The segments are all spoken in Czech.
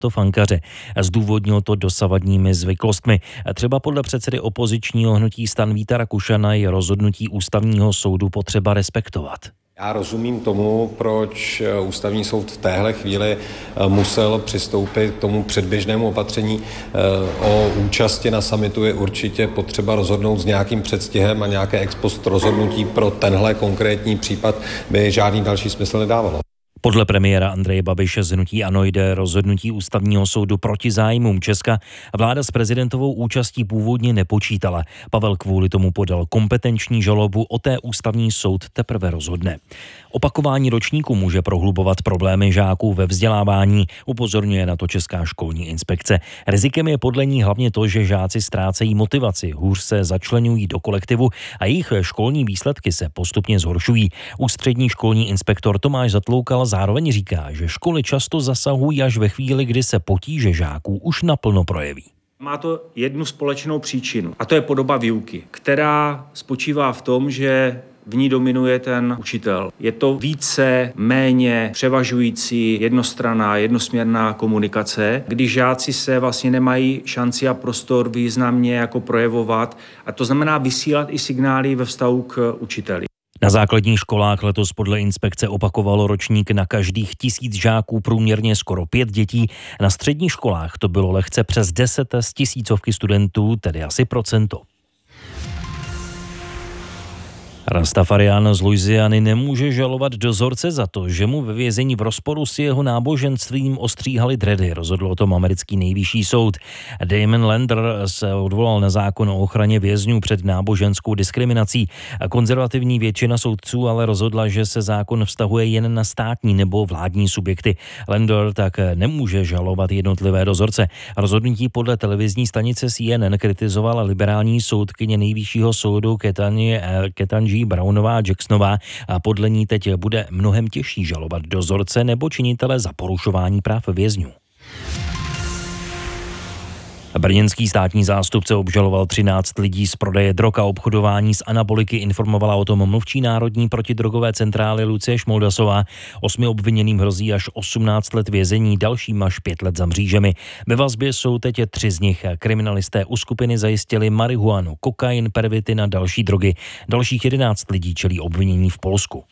fankaře. Zdůvodnil to dosavadními zvyklostmi. Třeba podle předsedy opozičního hnutí STAN Víta Rakušana je rozhodnutí ústavního soudu potřeba respektovat. Já rozumím tomu, proč ústavní soud v téhle chvíli musel přistoupit k tomu předběžnému opatření. O účasti na summitu je určitě potřeba rozhodnout s nějakým předstihem a nějaké ex post rozhodnutí pro tenhle konkrétní případ by žádný další smysl nedávalo. Podle premiéra Andreje Babiše z hnutí ANO jde rozhodnutí ústavního soudu proti zájmům Česka. Vláda s prezidentovou účastí původně nepočítala. Pavel kvůli tomu podal kompetenční žalobu, o té ústavní soud teprve rozhodne. Opakování ročníku může prohlubovat problémy žáků ve vzdělávání, upozorňuje na to Česká školní inspekce. Rizikem je podle ní hlavně to, že žáci ztrácejí motivaci, hůř se začleňují do kolektivu a jejich školní výsledky se postupně zhoršují. Ústřední školní inspektor Tomáš Zatloukal zároveň říká, že školy často zasahují až ve chvíli, kdy se potíže žáků už naplno projeví. Má to jednu společnou příčinu a to je podoba výuky, která spočívá v tom, že v ní dominuje ten učitel. Je to více, méně převažující jednostranná, jednosměrná komunikace, kdy žáci se vlastně nemají šanci a prostor významně jako projevovat a to znamená vysílat i signály ve vztahu k učiteli. Na základních školách letos podle inspekce opakovalo ročník na každých 1000 žáků průměrně skoro 5 dětí. Na středních školách to bylo lehce přes 10 z 1000 studentů, tedy asi procento. Rastafarián z Louisiany nemůže žalovat dozorce za to, že mu ve vězení v rozporu s jeho náboženstvím ostříhali dredy, rozhodl o tom americký nejvyšší soud. Damon Lander se odvolal na zákon o ochraně vězňů před náboženskou diskriminací. Konzervativní většina soudců ale rozhodla, že se zákon vztahuje jen na státní nebo vládní subjekty. Lander tak nemůže žalovat jednotlivé dozorce. Rozhodnutí podle televizní stanice CNN kritizovala liberální soudkyně nejvyššího soudu Ketanji Brownová Jacksonová a podle ní teď bude mnohem těžší žalovat dozorce nebo činitele za porušování práv vězňů. Brněnský státní zástupce obžaloval 13 lidí z prodeje drog a obchodování s anaboliky, informovala o tom mluvčí Národní protidrogové centrály Lucie Šmoldasová. 8 obviněným hrozí až 18 let vězení, dalším až 5 let za mřížemi. Ve vazbě jsou teď 3 z nich. Kriminalisté u skupiny zajistili marihuanu, kokain, pervitin a další drogy. Dalších 11 lidí čelí obvinění v Polsku.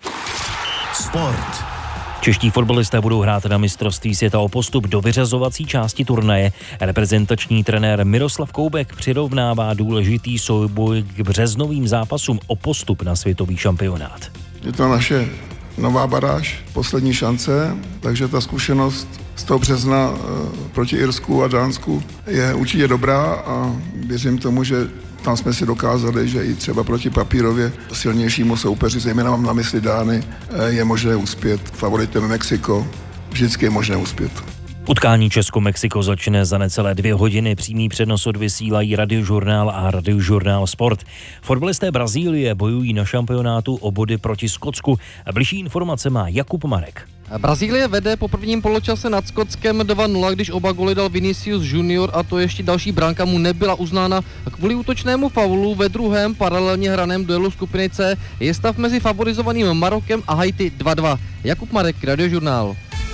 Sport. Čeští fotbalisté budou hrát na mistrovství světa o postup do vyřazovací části turnaje. Reprezentační trenér Miroslav Koubek přirovnává důležitý souboj k březnovým zápasům o postup na světový šampionát. Je to naše nová baráž, poslední šance, takže ta zkušenost z toho března proti Irsku a Dánsku je určitě dobrá a věřím tomu, že tam jsme si dokázali, že i třeba proti papírově silnějšímu soupeři, zejména mám na mysli Dány, je možné uspět. Favoritem Mexiko, vždycky je možné uspět. Utkání Česko-Mexiko začne za necelé 2 hodiny. Přímý přenos odvysílají Radiožurnál a Radiožurnál Sport. Fotbalisté Brazílie bojují na šampionátu o body proti Skotsku. Bližší informace má Jakub Marek. Brazílie vede po prvním poločase nad Skotskem 2-0, když oba goly dal Vinicius Junior a to ještě další branka mu nebyla uznána kvůli útočnému faulu. Ve druhém paralelně hraném duelu skupiny C je stav mezi favorizovaným Marokem a Haiti 2-2. Jakub Marek, Radiožurnál.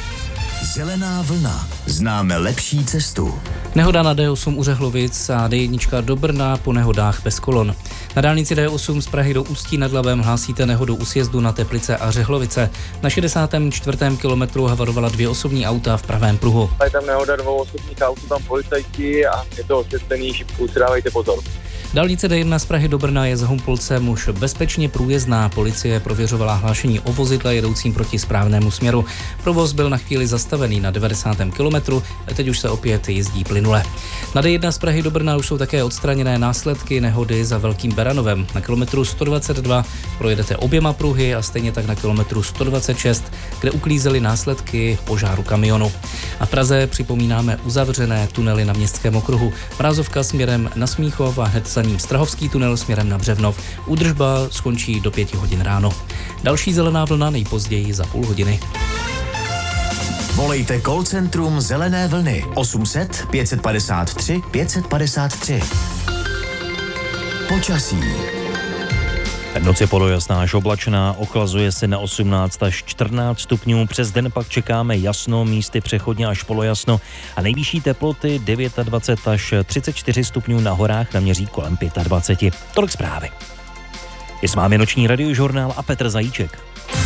Zelená vlna. Známe lepší cestu. Nehoda na D8 u Řehlovic a D1 do Brna po nehodách bez kolon. Na dálnici D8 z Prahy do Ústí nad Labem hlásíte nehodu u sjezdu na Teplice a Řehlovice. Na 64. kilometru havarovala 2 osobní auta v pravém pruhu. Je tam nehoda 2 osobních aut, tam policajti a je to osvětlený, šipku si dávejte pozor. Dálnice D1 z Prahy do Brna je z Humpolcem už bezpečně průjezdná. Policie prověřovala hlášení o vozidle jedoucím proti správnému směru. Provoz byl na chvíli zastavený na 90. kilometru, teď už se opět jezdí plynule. Na D1 z Prahy do Brna už jsou také odstraněné následky nehody za Velkým Beranovem. Na kilometru 122 projedete oběma pruhy a stejně tak na kilometru 126, kde uklízely následky požáru kamionu. A v Praze připomínáme uzavřené tunely na Městském okruhu. Mrázovka směrem na Smíchov a hned za ním Strahovský tunel směrem na Břevnov. Údržba skončí do 5 hodin ráno. Další zelená vlna nejpozději za půl hodiny. Volejte call centrum Zelené vlny 800 553 553. Počasí. Noc je polojasná až oblačná, ochlazuje se na 18 až 14 stupňů, přes den pak čekáme jasno, místy přechodně až polojasno a nejvyšší teploty 29 až 34 stupňů, na horách naměří kolem 25. Tolik zprávy. Je s vámi noční radiožurnál a Petr Zajíček.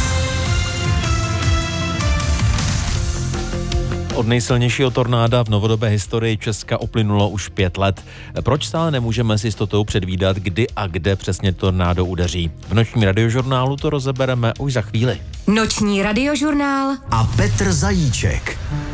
Od nejsilnějšího tornáda v novodobé historii Česka uplynulo už 5 let. Proč stále nemůžeme s jistotou předvídat, kdy a kde přesně tornádo udeří? V nočním radiožurnálu to rozebereme už za chvíli. Noční radiožurnál a Petr Zajíček.